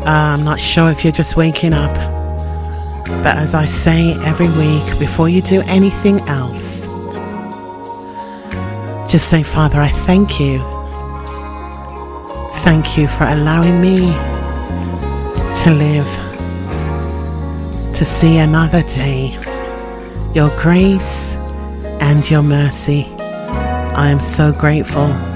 I'm not sure if you're just waking up, but as I say every week, before you do anything else, just say, Father, I thank you. Thank you for allowing me to live, to see another day. Your grace and your mercy. I am so grateful.